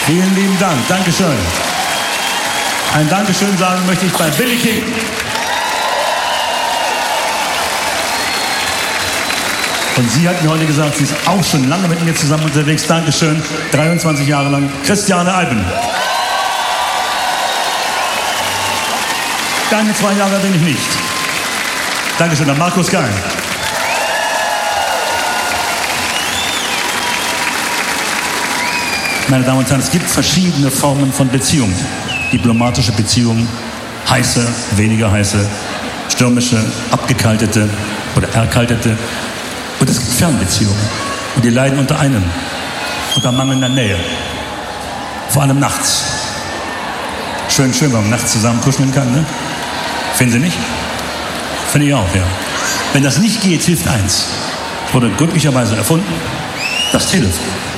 Vielen lieben Dank. Dankeschön. Ein Dankeschön sagen möchte ich bei Billie King. Und sie hat mir heute gesagt, sie ist auch schon lange mit mir zusammen unterwegs. Dankeschön. 23 Jahre lang. Christiane Alben. Deine 2 Jahre bin ich nicht. Dankeschön. Dann Markus Geil. Meine Damen und Herren, es gibt verschiedene Formen von Beziehungen. Diplomatische Beziehungen, heiße, weniger heiße, stürmische, abgekaltete oder erkaltete. Und es gibt Fernbeziehungen. Und die leiden unter einem, unter mangelnder Nähe. Vor allem nachts. Schön, wenn man nachts zusammen kuscheln kann, ne? Finden Sie nicht? Finde ich auch, ja. Wenn das nicht geht, hilft eins. Wurde glücklicherweise erfunden: das Telefon.